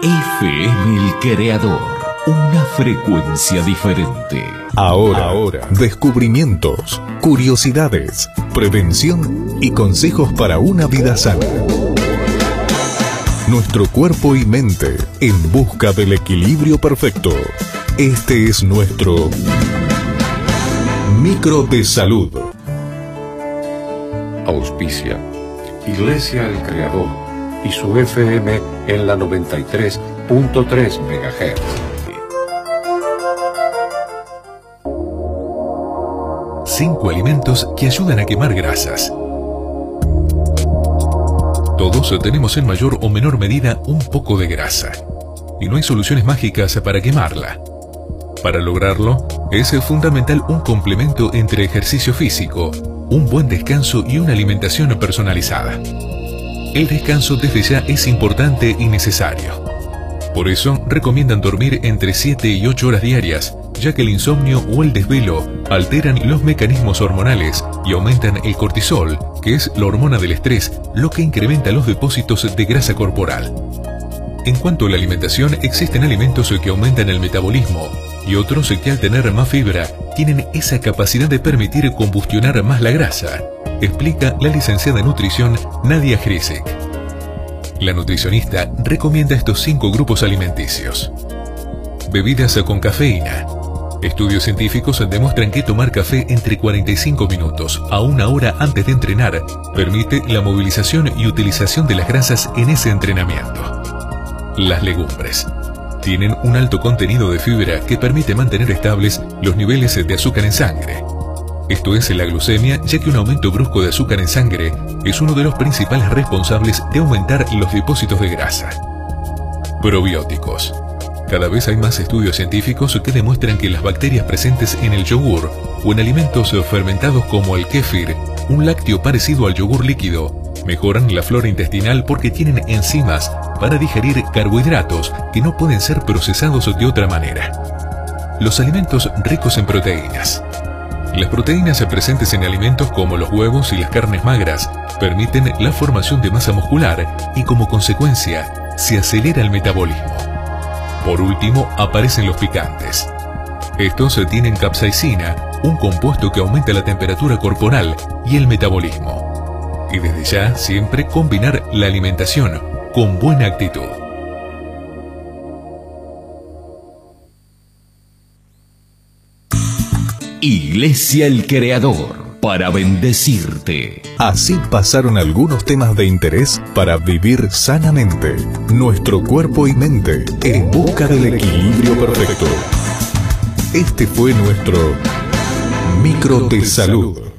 FM El Creador, una frecuencia diferente. Ahora, descubrimientos, curiosidades, prevención y consejos para una vida sana. Nuestro cuerpo y mente en busca del equilibrio perfecto. Este es nuestro Micro de Salud. Auspicia Iglesia El Creador y su FM en la 93.3 MHz. Cinco alimentos que ayudan a quemar grasas. Todos tenemos en mayor o menor medida un poco de grasa, y no hay soluciones mágicas para quemarla. Para lograrlo, es fundamental un complemento entre ejercicio físico, un buen descanso y una alimentación personalizada. El descanso desde ya es importante y necesario. Por eso, recomiendan dormir entre 7 y 8 horas diarias, ya que el insomnio o el desvelo alteran los mecanismos hormonales y aumentan el cortisol, que es la hormona del estrés, lo que incrementa los depósitos de grasa corporal. En cuanto a la alimentación, existen alimentos que aumentan el metabolismo y otros que al tener más fibra tienen esa capacidad de permitir combustionar más la grasa, explica la licenciada en nutrición Nadia Hrisek. La nutricionista recomienda estos 5 grupos alimenticios. Bebidas con cafeína. Estudios científicos demuestran que tomar café entre 45 minutos a 1 hora antes de entrenar permite la movilización y utilización de las grasas en ese entrenamiento. Las legumbres. Tienen un alto contenido de fibra que permite mantener estables los niveles de azúcar en sangre. Esto es la glucemia, ya que un aumento brusco de azúcar en sangre es uno de los principales responsables de aumentar los depósitos de grasa. Probióticos. Cada vez hay más estudios científicos que demuestran que las bacterias presentes en el yogur o en alimentos fermentados como el kéfir, un lácteo parecido al yogur líquido, mejoran la flora intestinal porque tienen enzimas para digerir carbohidratos que no pueden ser procesados de otra manera. Los alimentos ricos en proteínas. Las proteínas presentes en alimentos como los huevos y las carnes magras permiten la formación de masa muscular y como consecuencia se acelera el metabolismo. Por último, aparecen los picantes. Estos tienen capsaicina, un compuesto que aumenta la temperatura corporal y el metabolismo. Y desde ya, siempre combinar la alimentación con buena actitud. Iglesia El Creador, para bendecirte. Así pasaron algunos temas de interés para vivir sanamente nuestro cuerpo y mente en busca del equilibrio perfecto. Este fue nuestro Micro de Salud.